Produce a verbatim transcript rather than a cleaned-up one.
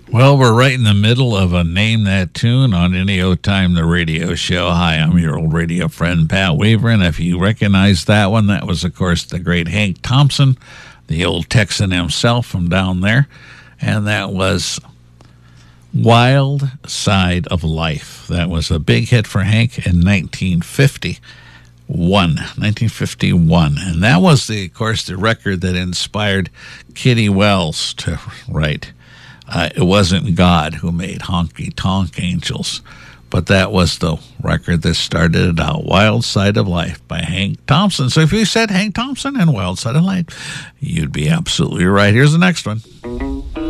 Well, we're right in the middle of a Name That Tune on Any Old Time, the radio show. Hi, I'm your old radio friend, Pat Weaver, and if you recognize that one, that was, of course, the great Hank Thompson, the old Texan himself from down there, and that was Wild Side of Life. That was a big hit for Hank in nineteen fifty-one, nineteen fifty-one, and that was, the, of course, the record that inspired Kitty Wells to write Uh, it wasn't God who made Honky Tonk Angels, but that was the record that started it out, Wild Side of Life by Hank Thompson. So if you said Hank Thompson and Wild Side of Life, you'd be absolutely right. Here's the next one.